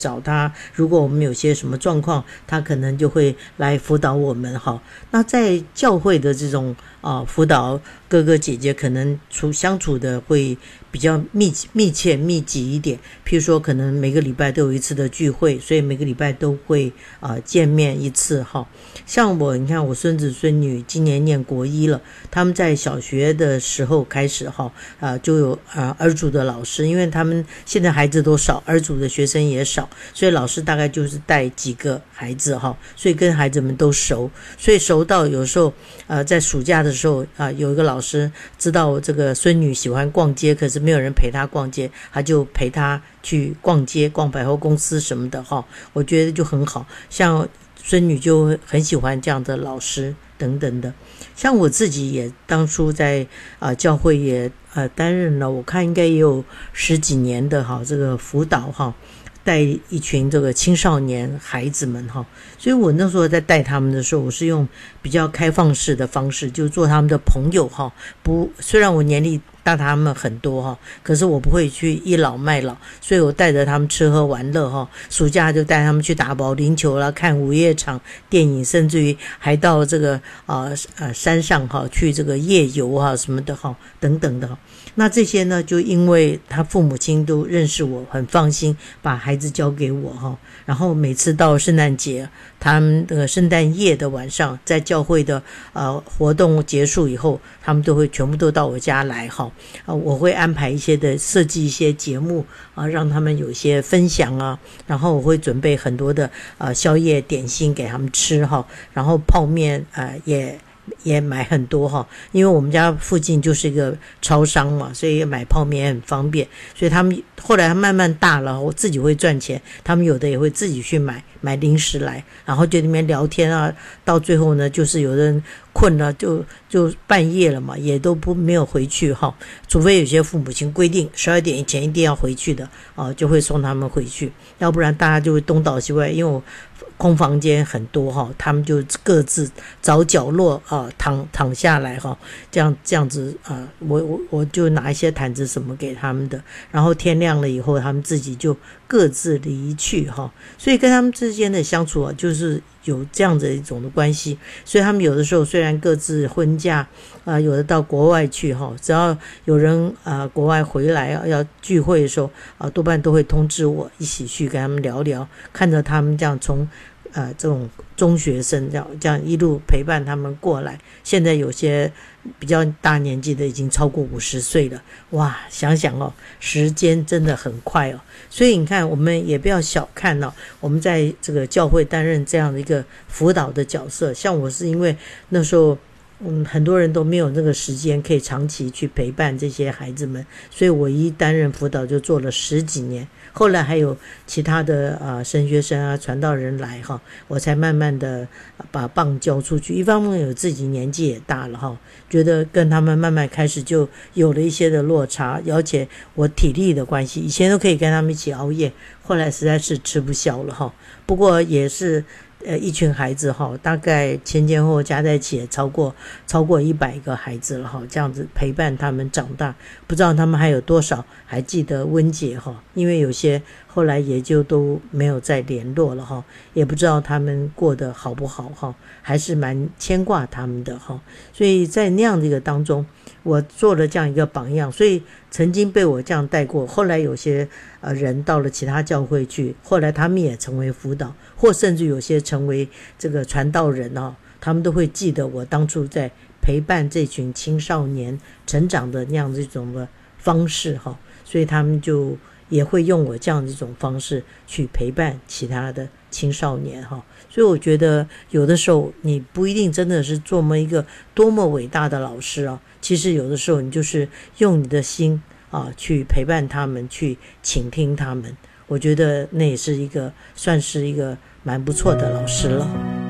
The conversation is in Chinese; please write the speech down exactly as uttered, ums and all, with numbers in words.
找他，如果我们有些什么状况，他可能就会来辅导我们哈。那在教会的这种啊辅导哥哥姐姐，可能处相处的会比较密密切密集一点。譬如说，可能每个礼拜都有一次的聚会，所以每个礼拜都会啊见面一次哈。像我，你看我孙子孙女今年念国一了，他们在小学的时候开始哈啊就有啊儿组的老师，因为他们现在孩子都少，儿组的学生也少。所以老师大概就是带几个孩子哈，所以跟孩子们都熟，所以熟到有时候呃在暑假的时候啊、呃，有一个老师知道这个孙女喜欢逛街，可是没有人陪她逛街，他就陪她去逛街，逛百货公司什么的哈，我觉得就很好，像孙女就很喜欢这样的老师等等的。像我自己也当初在啊、呃、教会也呃担任了，我看应该也有十几年的哈这个辅导哈。带一群这个青少年孩子们哈，所以我那时候在带他们的时候，我是用比较开放式的方式，就做他们的朋友哈。不，虽然我年龄大他们很多哈，可是我不会去倚老卖老，所以我带着他们吃喝玩乐哈。暑假就带他们去打保龄球啦，看午夜场电影，甚至于还到这个啊呃山上哈去这个夜游啊什么的哈等等的。那这些呢，就因为他父母亲都认识我，很放心把孩子交给我哈。然后每次到圣诞节，他们这个圣诞夜的晚上，在教会的呃活动结束以后，他们都会全部都到我家来哈。啊，我会安排一些的设计一些节目啊，让他们有一些分享啊。然后我会准备很多的呃宵夜点心给他们吃哈。然后泡面呃也。也买很多哈，因为我们家附近就是一个超商嘛，所以买泡面也很方便。所以他们后来慢慢大了，我自己会赚钱，他们有的也会自己去买买零食来，然后就那边聊天啊。到最后呢，就是有人困了就就半夜了嘛，也都不没有回去哈，除非有些父母亲规定十二点以前一定要回去的啊，就会送他们回去，要不然大家就会东倒西歪，因为我空房间很多哈，他们就各自找角落啊躺躺下来哈，这样这样子啊，我我我就拿一些毯子什么给他们的，然后天亮了以后，他们自己就各自离去哈，所以跟他们之间的相处啊，就是有这样的一种的关系，所以他们有的时候虽然各自婚嫁啊、呃，有的到国外去哈，只要有人啊、呃、国外回来啊要聚会的时候啊、呃，多半都会通知我一起去跟他们聊聊，看着他们这样从呃这种中学生这样这样一路陪伴他们过来，现在有些比较大年纪的已经超过五十岁了，哇，想想哦，时间真的很快哦。所以你看，我们也不要小看哦，我们在这个教会担任这样的一个辅导的角色。像我是因为那时候，嗯，很多人都没有那个时间可以长期去陪伴这些孩子们，所以我一担任辅导就做了十几年。后来还有其他的啊、呃、神学生啊传道人来哈，我才慢慢的把棒交出去。一方面有自己年纪也大了哈，觉得跟他们慢慢开始就有了一些的落差，而且我体力的关系，以前都可以跟他们一起熬夜，后来实在是吃不消了哈。不过也是呃一群孩子哈，大概前前后后加在一起也超过超过一百个孩子了哈，这样子陪伴他们长大，不知道他们还有多少还记得温姐哈，因为有些后来也就都没有再联络了哈，也不知道他们过得好不好哈，还是蛮牵挂他们的哈。所以在那样的一个当中，我做了这样一个榜样，所以曾经被我这样带过，后来有些呃人到了其他教会去，后来他们也成为辅导，或甚至有些成为这个传道人哦，他们都会记得我当初在陪伴这群青少年成长的那样一种的方式哈，所以他们就也会用我这样一种方式去陪伴其他的青少年哈。所以我觉得有的时候你不一定真的是做么一个多么伟大的老师啊，其实有的时候你就是用你的心啊去陪伴他们，去倾听他们，我觉得那也是一个算是一个蛮不错的老师了。